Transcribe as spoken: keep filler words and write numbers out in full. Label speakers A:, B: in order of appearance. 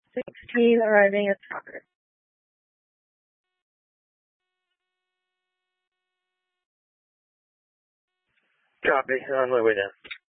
A: sixteen, arriving at soccer. Copy. On my way down.